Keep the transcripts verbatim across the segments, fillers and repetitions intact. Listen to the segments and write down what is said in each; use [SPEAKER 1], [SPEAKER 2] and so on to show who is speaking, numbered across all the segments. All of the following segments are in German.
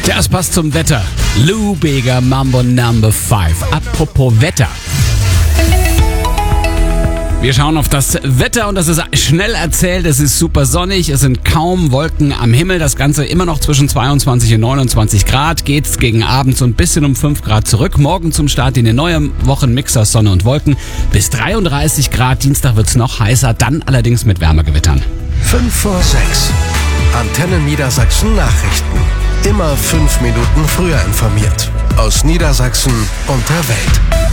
[SPEAKER 1] Das passt zum Wetter. Lou Bega, Mambo Number fünf. Apropos Wetter. Wir schauen auf das Wetter und das ist schnell erzählt. Es ist super sonnig, es sind kaum Wolken am Himmel. Das Ganze immer noch zwischen zweiundzwanzig und neunundzwanzig Grad. Geht's gegen Abend so ein bisschen um fünf Grad zurück. Morgen zum Start in die neue Woche Mix aus Sonne und Wolken. Bis dreiunddreißig Grad. Dienstag wird's noch heißer, dann allerdings mit Wärmegewittern.
[SPEAKER 2] fünf vor sechs. Antenne Niedersachsen Nachrichten. Immer fünf Minuten früher informiert. Aus Niedersachsen und der Welt.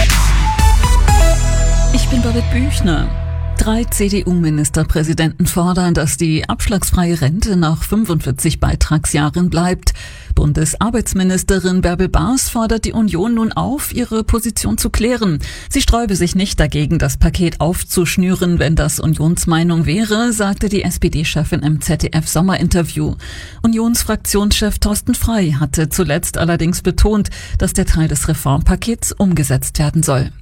[SPEAKER 3] Ich bin Birgit Büchner. Drei C D U-Ministerpräsidenten fordern, dass die abschlagsfreie Rente nach fünfundvierzig Beitragsjahren bleibt. Bundesarbeitsministerin Bärbel Baas fordert die Union nun auf, ihre Position zu klären. Sie sträube sich nicht dagegen, das Paket aufzuschnüren, wenn das Unionsmeinung wäre, sagte die S P D-Chefin im Z D F-Sommerinterview. Unionsfraktionschef Thorsten Frey hatte zuletzt allerdings betont, dass der Teil des Reformpakets umgesetzt werden soll.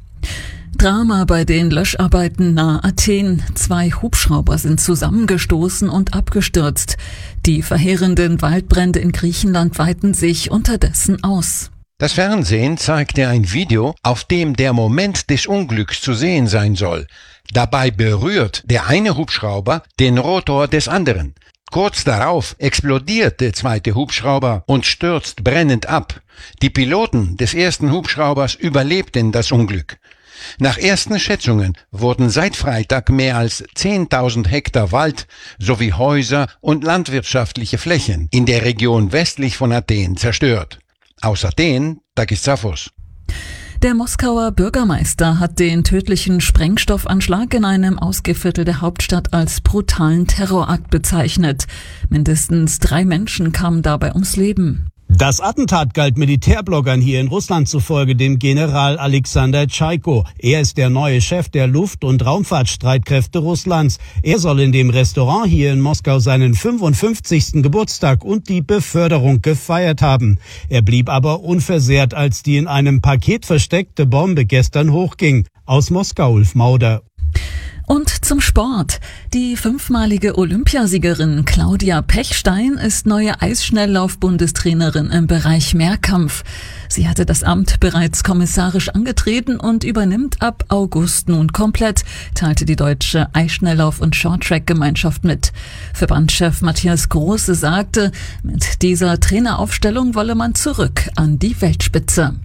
[SPEAKER 3] Drama bei den Löscharbeiten nahe Athen. Zwei Hubschrauber sind zusammengestoßen und abgestürzt. Die verheerenden Waldbrände in Griechenland weiten sich unterdessen aus.
[SPEAKER 4] Das Fernsehen zeigte ein Video, auf dem der Moment des Unglücks zu sehen sein soll. Dabei berührt der eine Hubschrauber den Rotor des anderen. Kurz darauf explodiert der zweite Hubschrauber und stürzt brennend ab. Die Piloten des ersten Hubschraubers überlebten das Unglück. Nach ersten Schätzungen wurden seit Freitag mehr als zehntausend Hektar Wald sowie Häuser und landwirtschaftliche Flächen in der Region westlich von Athen zerstört. Aus Athen, Takis Zaphos.
[SPEAKER 3] Der Moskauer Bürgermeister hat den tödlichen Sprengstoffanschlag in einem Ausgehviertel der Hauptstadt als brutalen Terrorakt bezeichnet. Mindestens drei Menschen kamen dabei ums Leben.
[SPEAKER 5] Das Attentat galt Militärbloggern hier in Russland zufolge dem General Alexander Tschaiko. Er ist der neue Chef der Luft- und Raumfahrtstreitkräfte Russlands. Er soll in dem Restaurant hier in Moskau seinen fünfundfünfzigsten Geburtstag und die Beförderung gefeiert haben. Er blieb aber unversehrt, als die in einem Paket versteckte Bombe gestern hochging. Aus Moskau, Ulf Mauder.
[SPEAKER 3] Und zum Sport. Die fünfmalige Olympiasiegerin Claudia Pechstein ist neue Eisschnelllauf-Bundestrainerin im Bereich Mehrkampf. Sie hatte das Amt bereits kommissarisch angetreten und übernimmt ab August nun komplett, teilte die deutsche Eisschnelllauf- und Shorttrack-Gemeinschaft mit. Verbandschef Matthias Große sagte, mit dieser Traineraufstellung wolle man zurück an die Weltspitze.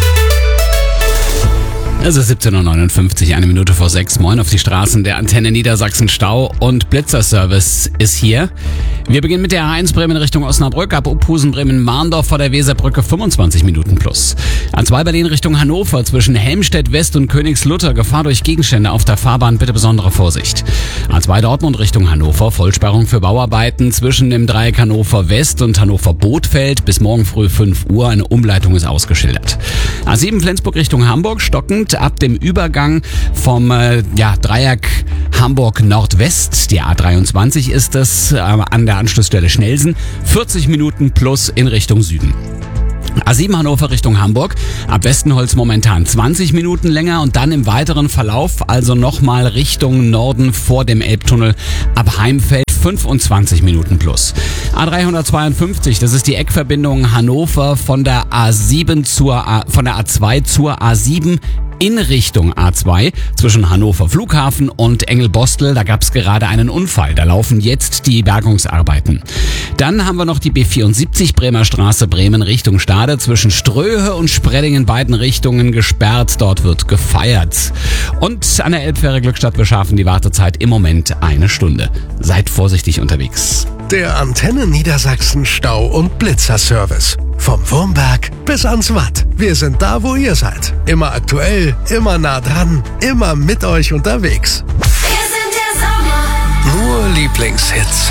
[SPEAKER 1] Es ist siebzehn Uhr neunundfünfzig, eine Minute vor sechs. Moin auf die Straßen der Antenne Niedersachsen. Stau und Blitzerservice ist hier. Wir beginnen mit der A eins Bremen Richtung Osnabrück, ab Uphusen Bremen-Mahndorf vor der Weserbrücke fünfundzwanzig Minuten plus. A zwei Berlin Richtung Hannover zwischen Helmstedt West und Königslutter, Gefahr durch Gegenstände auf der Fahrbahn, bitte besondere Vorsicht. A zwei Dortmund Richtung Hannover, Vollsperrung für Bauarbeiten zwischen dem Dreieck Hannover West und Hannover Bothfeld bis morgen früh fünf Uhr, eine Umleitung ist ausgeschildert. A sieben Flensburg Richtung Hamburg, stockend ab dem Übergang vom äh, ja, Dreieck Hamburg Nordwest, die A dreiundzwanzig ist es, äh, an der Anschlussstelle Schnelsen, vierzig Minuten plus in Richtung Süden. A sieben Hannover Richtung Hamburg, ab Westenholz momentan zwanzig Minuten länger und dann im weiteren Verlauf, also nochmal Richtung Norden vor dem Elbtunnel, ab Heimfeld fünfundzwanzig Minuten plus. A dreihundertzweiundfünfzig, das ist die Eckverbindung Hannover von der A sieben zur A, von der A zwei zur A sieben in Richtung A zwei zwischen Hannover Flughafen und Engelbostel. Da gab es gerade einen Unfall. Da laufen jetzt die Bergungsarbeiten. Dann haben wir noch die B vierundsiebzig Bremer Straße Bremen Richtung Stade zwischen Ströhe und Spredding in beiden Richtungen gesperrt. Dort wird gefeiert. Und an der Elbfähre Glückstadt Beschaffen die Wartezeit im Moment eine Stunde. Seid vorsichtig unterwegs.
[SPEAKER 2] Der Antenne Niedersachsen Stau- und Blitzerservice. Vom Wurmberg bis ans Watt. Wir sind da, wo ihr seid. Immer aktuell, immer nah dran, immer mit euch unterwegs.
[SPEAKER 6] Wir sind der Sommer.
[SPEAKER 2] Nur Lieblingshits.